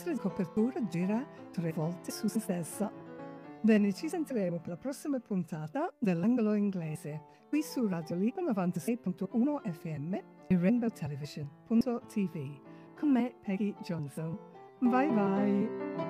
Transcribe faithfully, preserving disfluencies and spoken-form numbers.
nostra copertura gira tre volte su se stessa. Bene, ci sentiremo per la prossima puntata dell'Angolo Inglese, qui su Radio Libera novantasei punto uno F M e rainbow television punto t v, con me, Peggy Johnson. Bye bye!